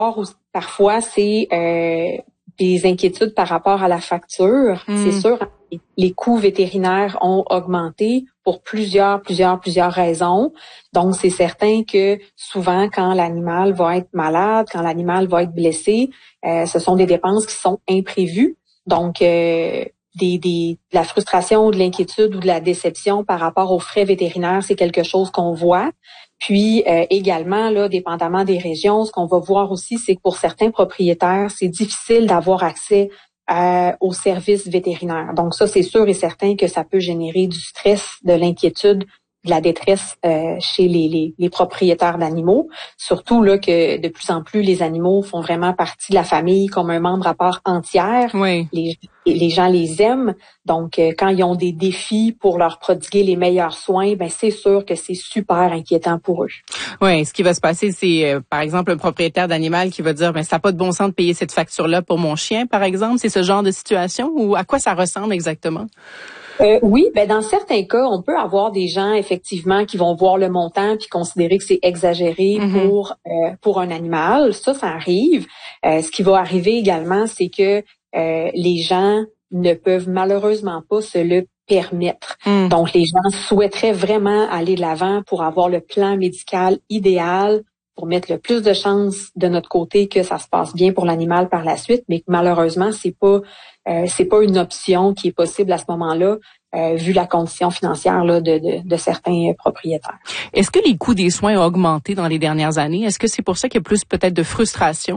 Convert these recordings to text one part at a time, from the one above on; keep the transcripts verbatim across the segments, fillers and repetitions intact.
aussi, parfois, c'est euh, des inquiétudes par rapport à la facture. Mm. C'est sûr, les coûts vétérinaires ont augmenté pour plusieurs, plusieurs, plusieurs raisons. Donc, c'est certain que souvent, quand l'animal va être malade, quand l'animal va être blessé, euh, ce sont des dépenses qui sont imprévues. Donc, euh, des, des, de la frustration, de l'inquiétude ou de la déception par rapport aux frais vétérinaires, c'est quelque chose qu'on voit. Puis euh, également, là, dépendamment des régions, ce qu'on va voir aussi, c'est que pour certains propriétaires, c'est difficile d'avoir accès euh, aux services vétérinaires. Donc ça, c'est sûr et certain que ça peut générer du stress, de l'inquiétude, de la détresse euh, chez les, les, les propriétaires d'animaux. Surtout là que de plus en plus, les animaux font vraiment partie de la famille comme un membre à part entière. Oui. Les, les gens les aiment. Donc, euh, quand ils ont des défis pour leur prodiguer les meilleurs soins, ben c'est sûr que c'est super inquiétant pour eux. Oui, ce qui va se passer, c'est euh, par exemple un propriétaire d'animal qui va dire, ben ça n'a pas de bon sens de payer cette facture-là pour mon chien, par exemple. C'est ce genre de situation ou à quoi ça ressemble exactement? Euh, oui, ben dans certains cas, on peut avoir des gens effectivement qui vont voir le montant puis considérer que c'est exagéré mm-hmm. pour euh, pour un animal. Ça, ça arrive. Euh, ce qui va arriver également, c'est que euh, les gens ne peuvent malheureusement pas se le permettre. Mm. Donc, les gens souhaiteraient vraiment aller de l'avant pour avoir le plan médical idéal, pour mettre le plus de chances de notre côté que ça se passe bien pour l'animal par la suite, mais que malheureusement, c'est pas euh, c'est pas une option qui est possible à ce moment-là, euh, vu la condition financière là, de, de, de certains propriétaires. Est-ce que les coûts des soins ont augmenté dans les dernières années? Est-ce que c'est pour ça qu'il y a plus peut-être de frustration?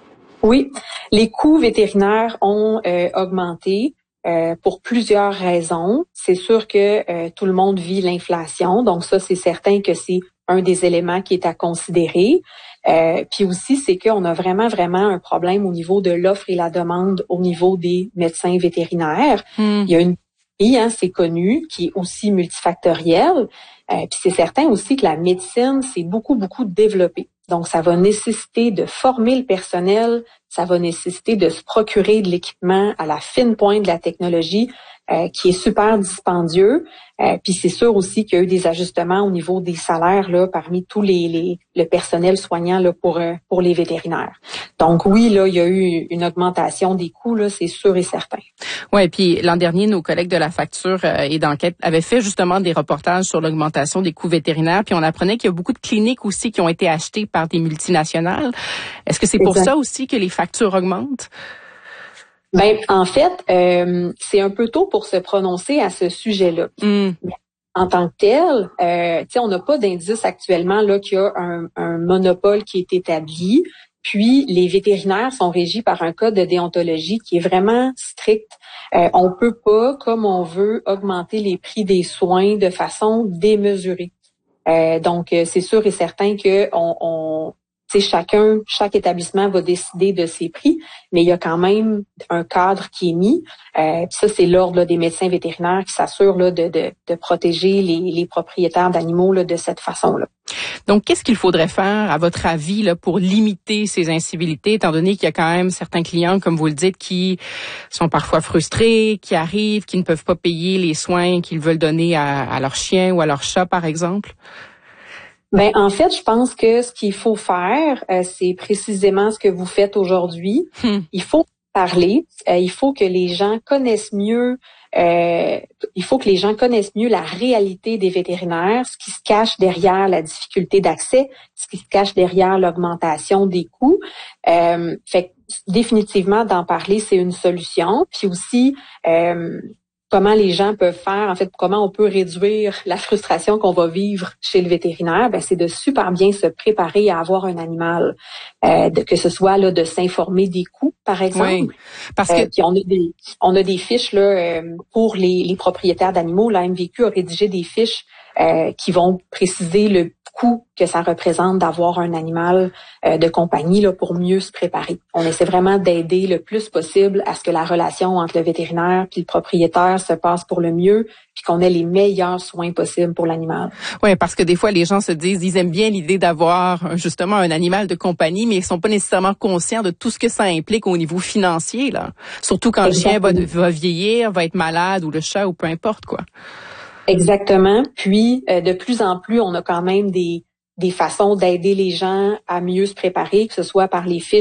Oui, les coûts vétérinaires ont euh, augmenté. Euh, pour plusieurs raisons. C'est sûr que euh, tout le monde vit l'inflation, donc ça, c'est certain que c'est un des éléments qui est à considérer. Euh, puis aussi, c'est qu'on a vraiment, vraiment un problème au niveau de l'offre et la demande au niveau des médecins vétérinaires. Mm. Il y a une hein, c'est connu, qui est aussi multifactorielle. Euh, puis c'est certain aussi que la médecine, c'est beaucoup, beaucoup développé. Donc, ça va nécessiter de former le personnel, ça va nécessiter de se procurer de l'équipement à la fine pointe de la technologie euh, qui est super dispendieux. Euh, puis c'est sûr aussi qu'il y a eu des ajustements au niveau des salaires là parmi tous les, les le personnel soignant là pour euh, pour les vétérinaires. Donc oui, là, il y a eu une augmentation des coûts, là, c'est sûr et certain. Ouais, puis l'an dernier, nos collègues de la facture euh, et d'enquête avaient fait justement des reportages sur l'augmentation des coûts vétérinaires, puis on apprenait qu'il y a beaucoup de cliniques aussi qui ont été achetées par des multinationales. Est-ce que c'est pour exact. Ça aussi que les factures augmentent? Ben, en fait, euh, c'est un peu tôt pour se prononcer à ce sujet-là. Mm. En tant que tel, euh, tu sais, on n'a pas d'indice actuellement là qu'il y a un, un monopole qui est établi. Puis, les vétérinaires sont régis par un code de déontologie qui est vraiment strict. Euh, on peut pas, comme on veut, augmenter les prix des soins de façon démesurée. Euh, donc, c'est sûr et certain que on, on tu sais, chacun, chaque établissement va décider de ses prix, mais il y a quand même un cadre qui est mis. Euh, ça, c'est l'ordre là, des médecins vétérinaires qui s'assure là, de, de, de protéger les, les propriétaires d'animaux là, de cette façon-là. Donc, qu'est-ce qu'il faudrait faire, à votre avis, là, pour limiter ces incivilités, étant donné qu'il y a quand même certains clients, comme vous le dites, qui sont parfois frustrés, qui arrivent, qui ne peuvent pas payer les soins qu'ils veulent donner à, à leur chien ou à leur chat, par exemple? Ben en fait, je pense que ce qu'il faut faire, euh, c'est précisément ce que vous faites aujourd'hui. Hmm. Il faut parler, euh, il faut que les gens connaissent mieux, euh, il faut que les gens connaissent mieux la réalité des vétérinaires, ce qui se cache derrière la difficulté d'accès, ce qui se cache derrière l'augmentation des coûts. Euh, fait que, définitivement, d'en parler, c'est une solution. Puis aussi, euh, comment les gens peuvent faire, en fait, comment on peut réduire la frustration qu'on va vivre chez le vétérinaire, ben c'est de super bien se préparer à avoir un animal, euh, de, que ce soit là de s'informer des coûts, par exemple. Oui, parce que euh, puis on a des on a des fiches là euh, pour les, les propriétaires d'animaux. La M V Q a rédigé des fiches euh, qui vont préciser le coût que ça représente d'avoir un animal euh, de compagnie là pour mieux se préparer. On essaie vraiment d'aider le plus possible à ce que la relation entre le vétérinaire puis le propriétaire se passe pour le mieux, puis qu'on ait les meilleurs soins possibles pour l'animal. Oui, parce que des fois les gens se disent, ils aiment bien l'idée d'avoir justement un animal de compagnie, mais ils sont pas nécessairement conscients de tout ce que ça implique au niveau financier là. Surtout quand Exactement. le chien va, va vieillir, va être malade ou le chat ou peu importe quoi. Exactement. Puis, euh, de plus en plus, on a quand même des des façons d'aider les gens à mieux se préparer, que ce soit par les fiches